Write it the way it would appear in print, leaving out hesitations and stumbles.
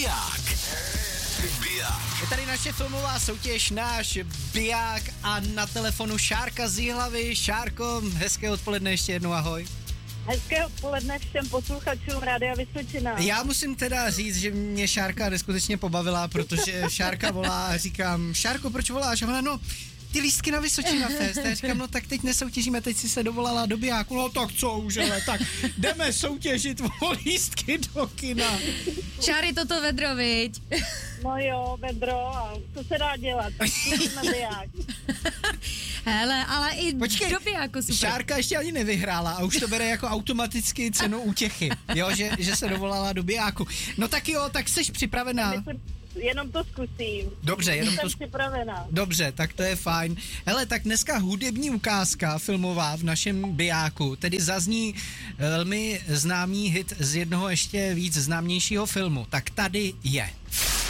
Biják. Je tady naše filmová soutěž, náš biják a na telefonu Šárka z Jihlavy. Šárko, hezké odpoledne ještě jednou, ahoj. Hezké odpoledne všem posluchačům Rádia Vysočina. Já musím teda říct, že mě Šárka neskutečně pobavila, protože Šárka volá a říkám, Šárko, proč voláš? A ona, no, ty lístky na Vysočina Fest. A já říkám, no tak teď nesoutěžíme, teď si se dovolala do bijáku. No tak co už, ale tak jdeme soutěžit o lístky do kina. Šáry, toto vedro, viď? No jo, vedro, a co se dá dělat? Tak jsme biják. Hele, ale i Počkej, do bijáku super. Šárka ještě ani nevyhrála a už to bere jako automaticky cenu útěchy, jo, že se dovolala do bijáku. No tak jo, tak jsi připravená? Jenom to zkusím. Dobře, jenom Jsem připravená. Dobře, tak to je fajn. Hele, tak dneska hudební ukázka filmová v našem bijáku, tedy zazní velmi známý hit z jednoho ještě víc známějšího filmu. Tak tady je.